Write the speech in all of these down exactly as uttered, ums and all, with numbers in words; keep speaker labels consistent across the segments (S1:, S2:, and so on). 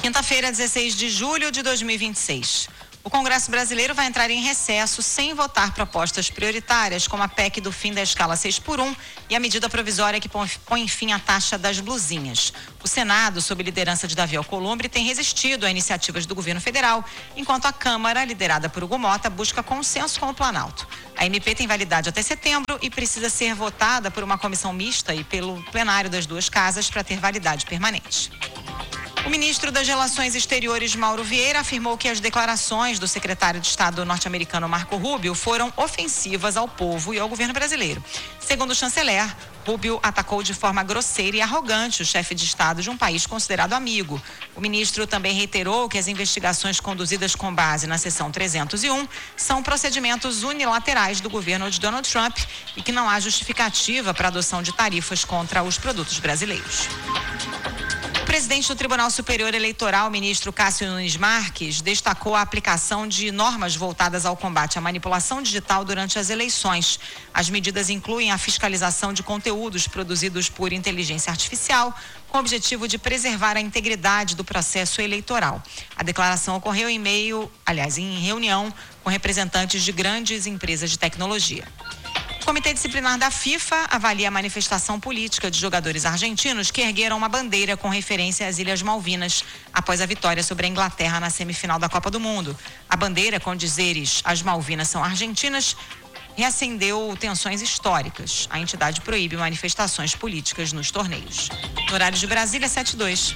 S1: Quinta-feira, dezesseis de julho de dois mil e vinte e seis. O Congresso Brasileiro vai entrar em recesso sem votar propostas prioritárias, como a P E C do fim da escala seis por um e a medida provisória que põe fim à taxa das blusinhas. O Senado, sob liderança de Davi Alcolumbre, tem resistido a iniciativas do governo federal, enquanto a Câmara, liderada por Hugo Mota, busca consenso com o Planalto. A M P tem validade até setembro e precisa ser votada por uma comissão mista e pelo plenário das duas casas para ter validade permanente. O ministro das Relações Exteriores, Mauro Vieira, afirmou que as declarações do secretário de Estado norte-americano Marco Rubio foram ofensivas ao povo e ao governo brasileiro. Segundo o chanceler, Rubio atacou de forma grosseira e arrogante o chefe de Estado de um país considerado amigo. O ministro também reiterou que as investigações conduzidas com base na seção trezentos e um são procedimentos unilaterais do governo de Donald Trump e que não há justificativa para a adoção de tarifas contra os produtos brasileiros. O presidente do Tribunal Superior Eleitoral, ministro Cássio Nunes Marques, destacou a aplicação de normas voltadas ao combate à manipulação digital durante as eleições. As medidas incluem a fiscalização de conteúdos produzidos por inteligência artificial, com o objetivo de preservar a integridade do processo eleitoral. A declaração ocorreu em meio, aliás, em reunião com representantes de grandes empresas de tecnologia. O Comitê Disciplinar da FIFA avalia a manifestação política de jogadores argentinos que ergueram uma bandeira com referência às Ilhas Malvinas após a vitória sobre a Inglaterra na semifinal da Copa do Mundo. A bandeira, com dizeres "As Malvinas são argentinas", reacendeu tensões históricas. A entidade proíbe manifestações políticas nos torneios. No horário de Brasília, sete e dois.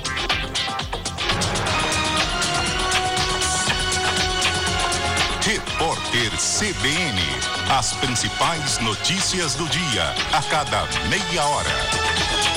S2: Repórter C B N. As principais notícias do dia, a cada meia hora.